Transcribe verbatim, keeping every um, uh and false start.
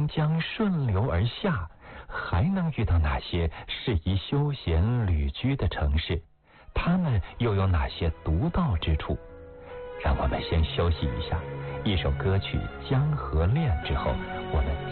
长江顺流而下，还能遇到哪些适宜休闲旅居的城市？它们又有哪些独到之处？让我们先休息一下，一首歌曲《江河恋》之后，我们